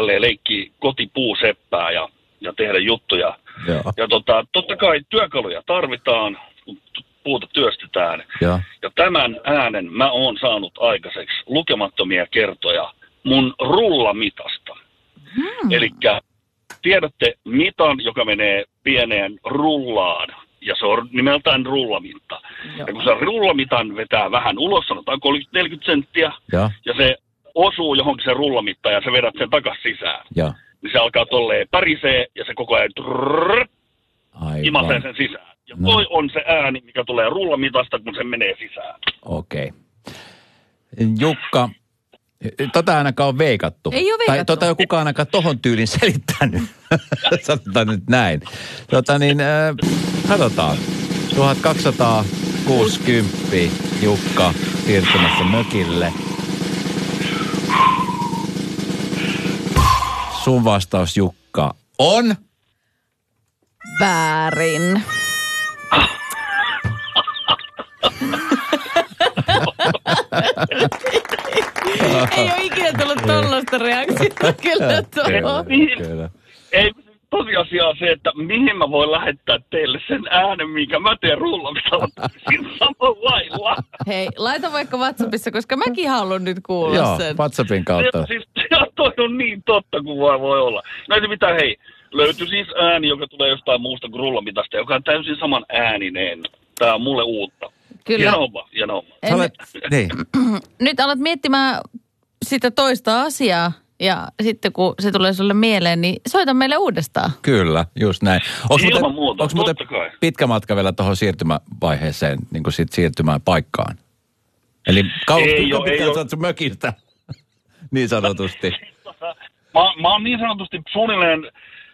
tälleen leikkiä kotipuuseppää ja tehdä juttuja. Joo. Ja totta kai työkaluja tarvitaan, kun puuta työstetään. Ja tämän äänen mä oon saanut aikaiseksi lukemattomia kertoja mun rullamitasta. Elikkä tiedätte mitan, joka menee pieneen rullaan. Ja se on nimeltään rullamitta. Joo. Ja kun se rullamitan vetää vähän ulos, sanotaan 30-40 senttiä, ja se osuu johonkin se rullamitta ja sä vedät sen takas sisään. Ja. Niin se alkaa tolleen pärisee ja se koko ajan imasee sen sisään. Ja toi on se ääni, mikä tulee rullamitasta, kun se menee sisään. Okei. Jukka, tota ainakaan on veikattu. Ei ole veikattu. Tai tota ei ole kukaan ainakaan tohon tyylin selittänyt. Sanotaan nyt näin. Katsotaan. 1260 Jukka siirtymässä mökille. Sun vastaus, Jukka, on? Väärin. Ei ole ikinä tullut tollaista reaktiota kyllä tuohon. Ei, tosiasia on se, että mihin mä voin lähettää teille sen äänen, minkä mä teen rullamista samalla lailla. Hei, laita vaikka WhatsAppissa, koska mäkin haluan nyt kuulla sen. Joo, WhatsAppin kautta. Siis, toi on niin totta kuin voi olla. No ei mitään, hei. Löytyy siis ääni, joka tulee jostain muusta kuin rullamitasta, joka on täysin saman ääninen. Tää on mulle uutta. Kyllä. Hienoa. Niin. Nyt alat miettimään sitä toista asiaa. Ja sitten kun se tulee sulle mieleen, niin soita meille uudestaan. Kyllä, just näin. Ilman muuta, onko muuten pitkä matka vielä tuohon siirtymävaiheeseen, niin kuin sit siirtymään paikkaan? Eli kuinka pitkään saat sun mökistä, niin sanotusti? Mä oon niin sanotusti suunnilleen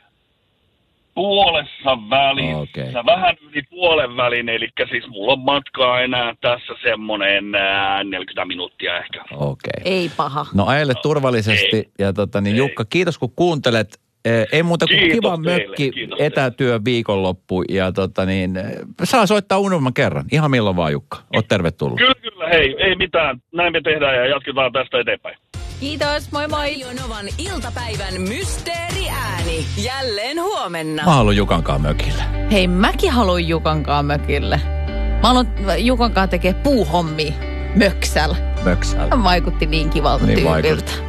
puolessa välissä. Okay. Vähän yli puolen välin, eli siis mulla on matkaa enää tässä semmoinen 40 minuuttia ehkä. Okay. Ei paha. No ajele turvallisesti. Ei. Ja Jukka, kiitos kun kuuntelet. Ei muuta kuin kiva mökki, etätyö viikonloppu. Ja saa soittaa uudemman kerran. Ihan milloin vaan, Jukka. Oot tervetullut. Kyllä, hei, ei mitään. Näin me tehdään ja jatketaan tästä eteenpäin. Kiitos, moi moi. Radio Novan iltapäivän mysteeriääni. Jälleen huomenna. Mä haluan Jukankaan mökille. Hei, mäkin haluan Jukankaan mökille. Mä haluan Jukankaan tekee puuhommia möksällä. Möksällä. Vaikutti niin kivalta niin tyyliltä. vaikutti.